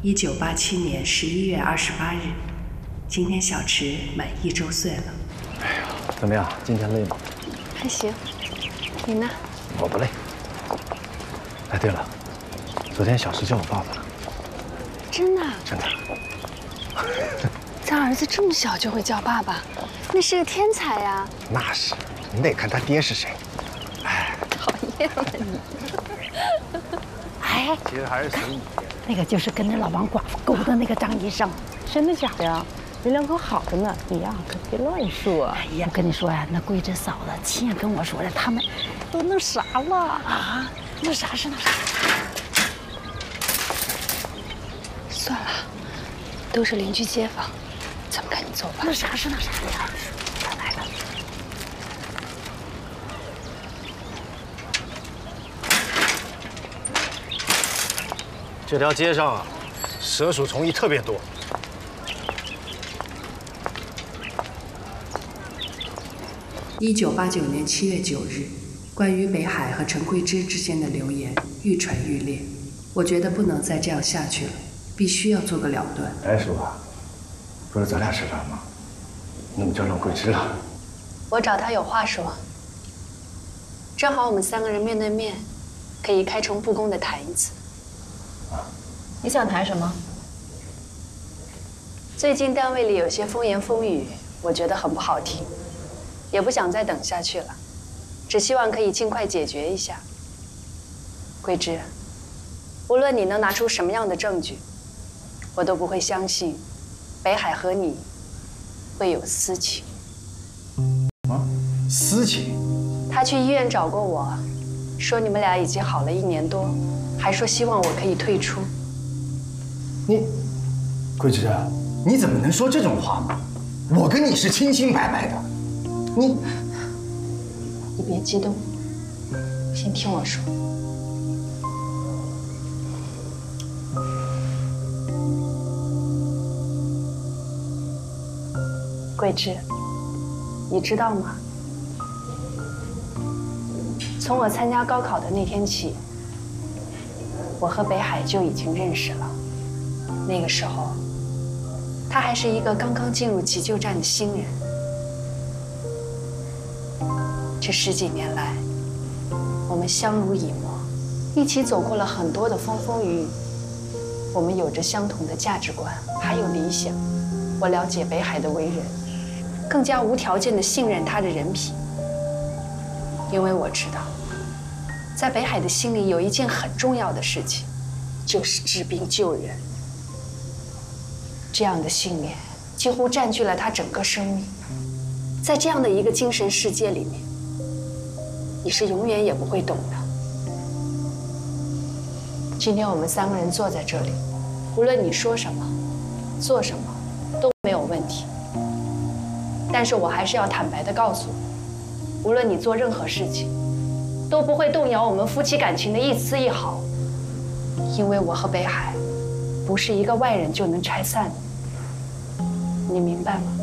1987年11月28日，今天小池满1周岁了。 哎呀，怎么样？今天累吗？ 还行。你呢？ 我不累。哎，对了，昨天小池叫我爸爸了。 真的？ 真的。 咱儿子这么小就会叫爸爸，那是个天才呀。 那是，你得看他爹是谁。哎， 讨厌了你。 哎， 其实还是随你。 那个就是跟着老王寡妇勾的那个张医生， 真的假的呀？人两口好着呢，你呀可别乱说。 哎呀，我跟你说呀，那桂枝嫂子亲眼跟我说的，他们都那啥了啊？那啥是那啥？ 算了，都是邻居街坊，咱们赶紧走吧。 那啥是那啥呀？他来了。 这条街上啊，蛇鼠虫蚁特别多。 1989年7月9日，关于北海和陈桂枝之间的流言愈传愈烈，我觉得不能再这样下去了，必须要做个了断。 哎，叔啊，不是咱俩吃饭吗？你怎么叫上桂枝了？ 我找他有话说，正好我们3个人面对面，可以开诚布公地谈一次。 你想谈什么？ 最近单位里有些风言风语，我觉得很不好听，也不想再等下去了，只希望可以尽快解决一下。桂枝，无论你能拿出什么样的证据，我都不会相信北海和你会有私情。 啊，私情？ 他去医院找过我，说你们俩已经好了1年多，还说希望我可以退出。 桂枝，你怎么能说这种话呢？我跟你是清清白白的， 你别激动，先听我说。桂枝，你知道吗？从我参加高考的那天起，我和北海就已经认识了。那个时候，他还是一个刚刚进入急救站的新人。这10几年来，我们相濡以沫，一起走过了很多的风风雨雨。我们有着相同的价值观，还有理想。我了解北海的为人，更加无条件地信任他的人品。因为我知道，在北海的心里有一件很重要的事情，就是治病救人。这样的信念几乎占据了他整个生命。在这样的一个精神世界里面，你是永远也不会懂的。今天我们3个人坐在这里，无论你说什么、做什么都没有问题。但是我还是要坦白地告诉你，无论你做任何事情，都不会动摇我们夫妻感情的一丝一毫。因为我和北海不是一个外人就能拆散的，你明白吗？